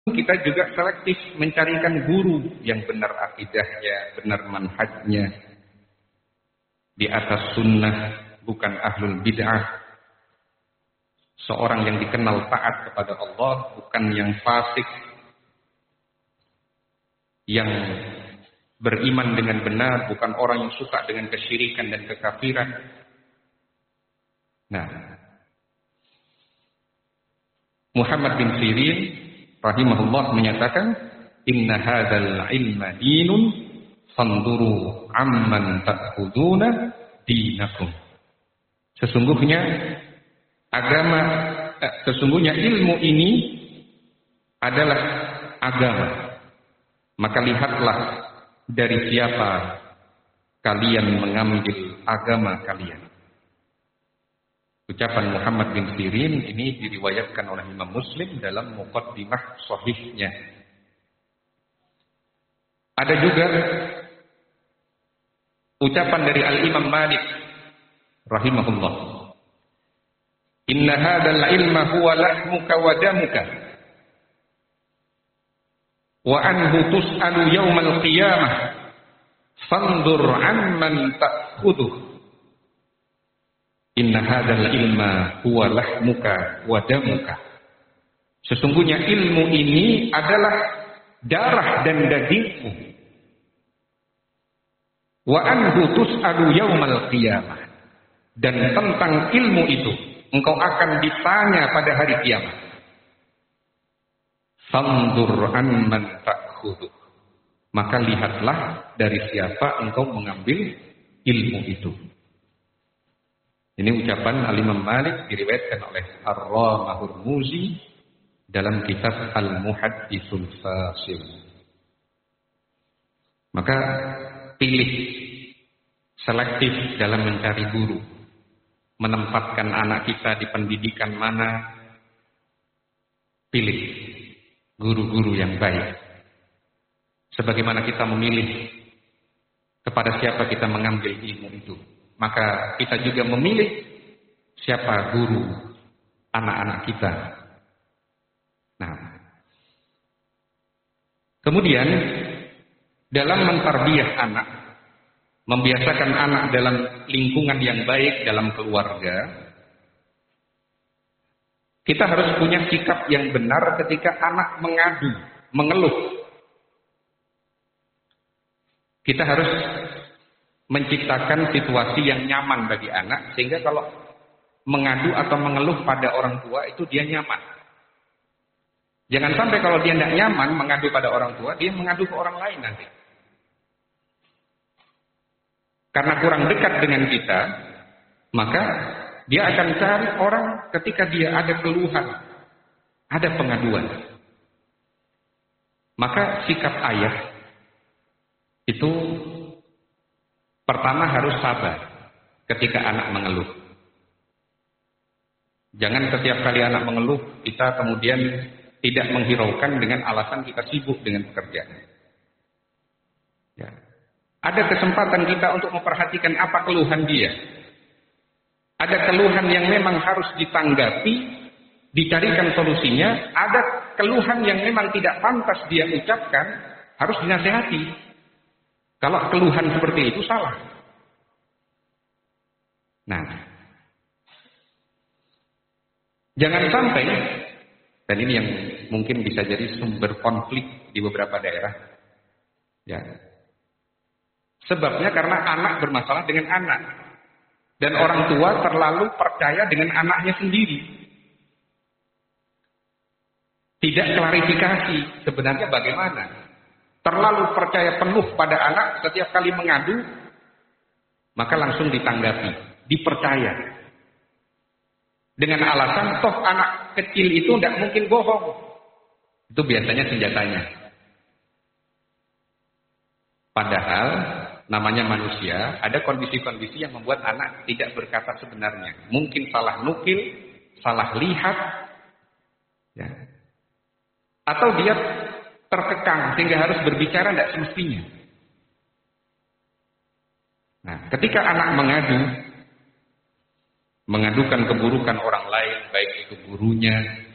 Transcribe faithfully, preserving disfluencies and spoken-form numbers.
kita juga selektif mencarikan guru yang benar akidahnya, benar manhajnya, di atas sunnah, bukan ahlul bid'ah. Seorang yang dikenal taat kepada Allah, bukan yang fasik, yang beriman dengan benar, bukan orang yang suka dengan kesyirikan dan kekafiran. Nah, Muhammad bin Sirin rahimahullah menyatakan, inna hadzal ilma dinun fanduru amman ta'khuduna dinakum. Sesungguhnya agama, eh, sesungguhnya ilmu ini adalah agama. Maka lihatlah dari siapa kalian mengambil agama kalian. Ucapan Muhammad bin Sirin ini diriwayatkan oleh Imam Muslim dalam muqaddimah sahihnya. Ada juga ucapan dari Al-Imam Malik rahimahullah. Inna hadzal ilma huwa lahmuka wa damuka wa anhu tus'alu yaumal qiyamah fanzur amman ta'khudhu. Inna hadzal ilma huwa lahmuka wa damuka. Sesungguhnya ilmu ini adalah darah dan dagingmu. Wa anhu tus'alu yaumal qiyamah. Dan tentang ilmu itu engkau akan ditanya pada hari kiamat. Fanzur amman ta'khudhu. Maka lihatlah dari siapa engkau mengambil ilmu itu. Ini ucapan Al-Imam Malik diriwayatkan oleh Ar-Ramahurmuzi dalam kitab Al-Muhadditsul Fasil. Maka pilih selektif dalam mencari guru. Menempatkan anak kita di pendidikan mana, pilih guru-guru yang baik. Sebagaimana kita memilih kepada siapa kita mengambil ilmu itu, maka kita juga memilih siapa guru anak-anak kita. Nah, kemudian dalam mentarbiyah anak, membiasakan anak dalam lingkungan yang baik dalam keluarga, kita harus punya sikap yang benar ketika anak mengadu, mengeluh. Kita harus menciptakan situasi yang nyaman bagi anak, sehingga kalau mengadu atau mengeluh pada orang tua itu dia nyaman. Jangan sampai kalau dia tidak nyaman mengadu pada orang tua, dia mengadu ke orang lain nanti. Karena kurang dekat dengan kita, maka dia akan cari orang ketika dia ada keluhan, ada pengaduan. Maka sikap ayah itu pertama harus sabar ketika anak mengeluh. Jangan setiap kali anak mengeluh kita kemudian tidak menghiraukan dengan alasan kita sibuk dengan pekerjaan. Ya. Ada kesempatan kita untuk memperhatikan apa keluhan dia. Ada keluhan yang memang harus ditanggapi, dicarikan solusinya. Ada keluhan yang memang tidak pantas dia ucapkan, harus dinasehati. Kalau keluhan seperti itu salah. Nah, jangan sampai, dan ini yang mungkin bisa jadi sumber konflik di beberapa daerah. Ya. Sebabnya karena anak bermasalah dengan anak. Dan orang tua terlalu percaya dengan anaknya sendiri. Tidak klarifikasi sebenarnya bagaimana. Terlalu percaya penuh pada anak, setiap kali mengadu, maka langsung ditanggapi, dipercaya. Dengan alasan, toh anak kecil itu tidak mungkin bohong. Itu biasanya senjatanya. Padahal, namanya manusia, ada kondisi-kondisi yang membuat anak tidak berkata sebenarnya. Mungkin salah nukil, salah lihat, ya. Atau dia terkekang sehingga harus berbicara tidak semestinya. Nah, ketika anak mengadu, mengadukan keburukan orang lain, baik itu gurunya,